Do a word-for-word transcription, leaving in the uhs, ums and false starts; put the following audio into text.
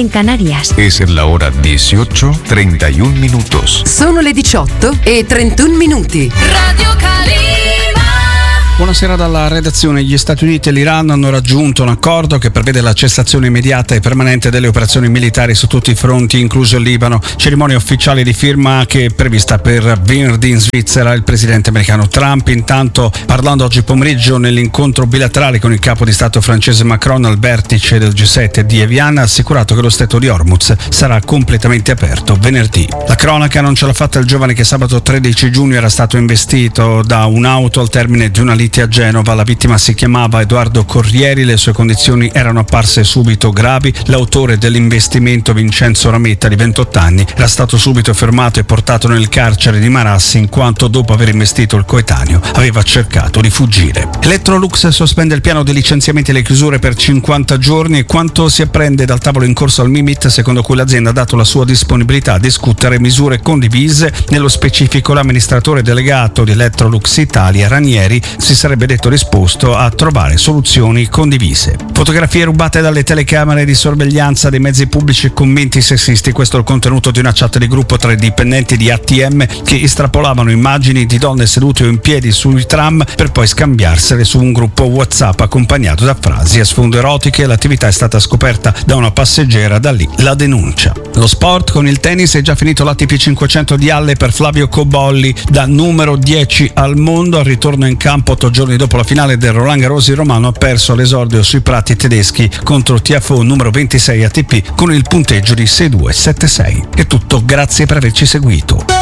en Canarias. Es la hora dieciocho, treinta y un minutos. Sono le diciotto e trentuno minuti. Radio Calima. Buonasera dalla redazione. Gli Stati Uniti e l'Iran hanno raggiunto un accordo che prevede la cessazione immediata e permanente delle operazioni militari su tutti i fronti, incluso il Libano. Cerimonia ufficiale di firma che è prevista per venerdì in Svizzera. Il presidente americano Trump, intanto, parlando oggi pomeriggio nell'incontro bilaterale con il capo di Stato francese Macron al vertice del G sette di Evian, ha assicurato che lo stretto di Hormuz sarà completamente aperto venerdì. La cronaca non ce l'ha fatta il giovane che sabato tredici giugno era stato investito da un'auto al termine di una lite a Genova. La vittima si chiamava Edoardo Corrieri, le sue condizioni erano apparse subito gravi. L'autore dell'investimento, Vincenzo Rametta, di ventotto anni, era stato subito fermato e portato nel carcere di Marassi in quanto, dopo aver investito il coetaneo, aveva cercato di fuggire. Electrolux sospende il piano di licenziamenti e le chiusure per cinquanta giorni. E quanto si apprende dal tavolo in corso al Mimit, secondo cui l'azienda ha dato la sua disponibilità a discutere misure condivise. Nello specifico, l'amministratore delegato di Electrolux Italia, Ranieri, si sarebbe detto disposto a trovare soluzioni condivise. Fotografie rubate dalle telecamere di sorveglianza dei mezzi pubblici e commenti sessisti. Questo è il contenuto di una chat di gruppo tra i dipendenti di A T M che estrapolavano immagini di donne sedute o in piedi sui tram per poi scambiarsele su un gruppo WhatsApp accompagnato da frasi a sfondo erotiche. L'attività è stata scoperta da una passeggera, da lì la denuncia. Lo sport con il tennis: è già finito l'A T P cinquecento di Halle per Flavio Cobolli, da numero dieci al mondo. Al ritorno in campo otto giorni dopo la finale del Roland Garros, il romano ha perso all'esordio sui prati tedeschi contro Tiafoe, numero ventisei A T P, con il punteggio di sei due sette sei. È tutto, grazie per averci seguito.